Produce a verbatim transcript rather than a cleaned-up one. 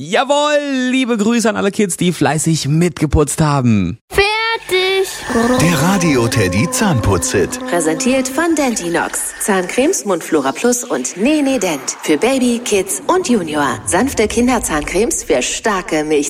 Jawohl, liebe Grüße an alle Kids, die fleißig mitgeputzt haben. Fertig! Der Radio Teddy Zahnputz-Hit. Präsentiert von Dentinox. Zahncremes, Mundflora Plus und Nene Dent. Für Baby, Kids und Junior. Sanfte Kinderzahncremes für starke Milch.